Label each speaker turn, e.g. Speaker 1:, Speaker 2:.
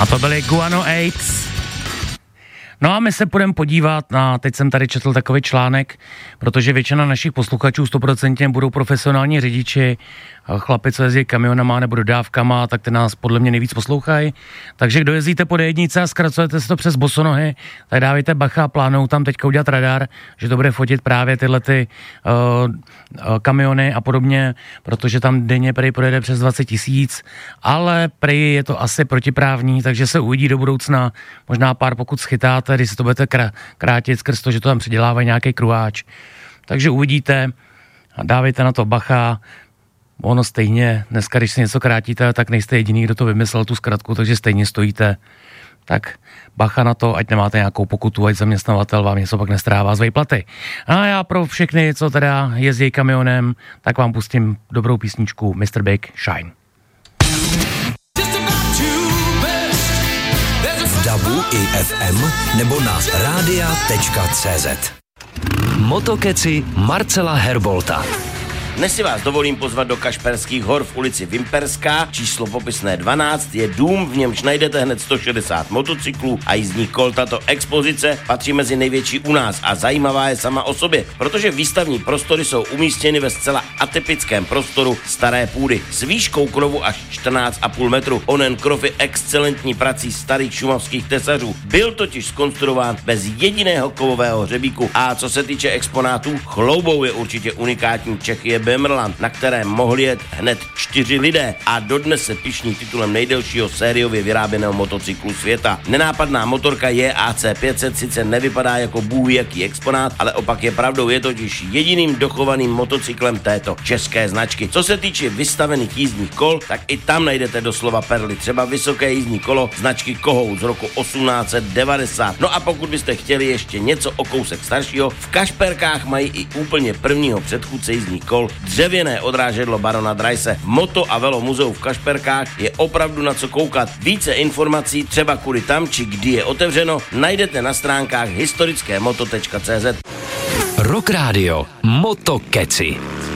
Speaker 1: A to byly Guano Apes. No a my se půjdeme podívat na, teď jsem tady četl takový článek, protože většina našich posluchačů 100% budou profesionální řidiči, chlapi, co jezdí kamionama nebo dodávkama, tak ty nás podle mě nejvíc poslouchají. Takže kdo jezdíte po D1 a zkracujete si to přes bosonohy, tak dávejte bacha, plánují tam teďka udělat radar, že to bude fotit právě tyhle ty kamiony a podobně, protože tam denně prý projede přes 20 000, ale prý je to asi protiprávní, takže se uvidí do budoucna, možná pár pokud schytáte, když si to budete krátit skrz to, že to tam předělávají nějaký kruháč. Takže uvidíte a dávejte na to bacha. Ono stejně, dneska, když si něco krátíte, tak nejste jediný, kdo to vymyslel, tu zkratku, takže stejně stojíte. Tak bacha na to, ať nemáte nějakou pokutu, ať zaměstnavatel vám něco pak nestrává z výplaty. A já pro všechny, co teda jezdí kamionem, tak vám pustím dobrou písničku Mr. Big Shine.
Speaker 2: V DABu i FM nebo na radia.cz. Motokeci Marcela Herbolta.
Speaker 3: Dnes si vás dovolím pozvat do Kašperských hor v ulici Vimperská, číslo popisné 12, je dům, v němž najdete hned 160 motocyklů a jízdních kol. Tato expozice patří mezi největší u nás a zajímavá je sama o sobě, protože výstavní prostory jsou umístěny ve zcela atypickém prostoru staré půdy s výškou krovu až 14,5 metru. Onen krov je excelentní prací starých šumavských tesařů. Byl totiž zkonstruován bez jediného kovového hřebíku a co se týče exponátů, chloubou je určitě unikátní Čech je Bemrland, na kterém mohli jet hned 4 lidé a dodnes se pyšní titulem nejdelšího sériově vyráběného motocyklu světa. Nenápadná motorka JAC 500 sice nevypadá jako bůhjaký exponát, ale opak je pravdou, je totiž jediným dochovaným motocyklem této české značky. Co se týče vystavených jízdních kol, tak i tam najdete doslova perly, třeba vysoké jízdní kolo značky Kohout z roku 1890. No a pokud byste chtěli ještě něco o kousek staršího, v Kašperkách mají i úplně prvního předchůdce jízdních kol, dřevěné odrážedlo barona Dreise. V Moto a Velo muzeu v Kašperkách je opravdu na co koukat. Více informací, třeba kudy tam, či kdy je otevřeno, najdete na stránkách historickémoto.cz.
Speaker 2: Rock Radio Motokeci.